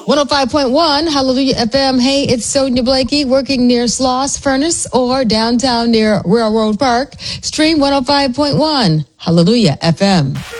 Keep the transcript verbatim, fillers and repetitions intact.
one oh five point one, Hallelujah F M. Hey, it's Sonia Blakey working near Sloss Furnace or downtown near Railroad Park. Stream one oh five point one, Hallelujah F M.